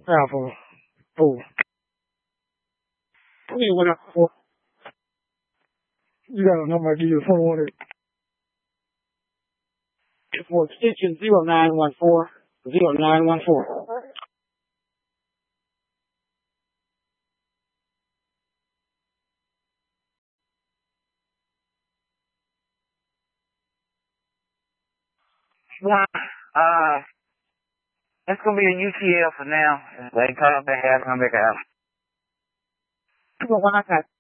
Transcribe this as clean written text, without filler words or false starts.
Apple. Oh. Hey, what up? Well, you got a number I give you the phone order. For extension 0914. 0914. Nah, it's gonna be a UTL for now. They come back out, come back out. Why not?